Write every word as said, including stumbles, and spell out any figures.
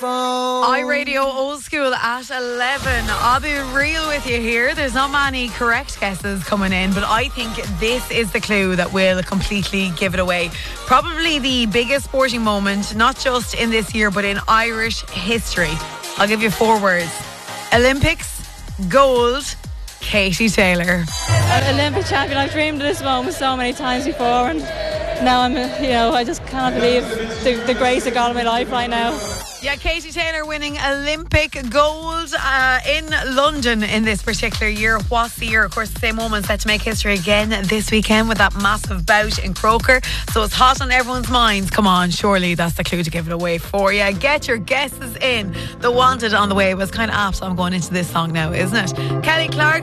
phone. iRadio Old School at eleven. I'll be real with you here. There's not many correct guesses coming in, but I think this is the clue that will completely give it away. Probably the biggest sporting moment, not just in this year, but in Irish history. I'll give you four words. Olympics, gold, Katie Taylor. Olympic champion. I've dreamed of this moment so many times before, and now I'm, you know, I just can't believe the, the grace of God in my life right now. Yeah, Katie Taylor winning Olympic gold uh, in London in this particular year. What's the year? Of course, the same woman set to make history again this weekend with that massive bout in Croker. So it's hot on everyone's minds. Come on, surely that's the clue to give it away for you. Get your guesses in. The Wanted on the way was kind of apt. I'm going into this song now, isn't it? Kelly Clark.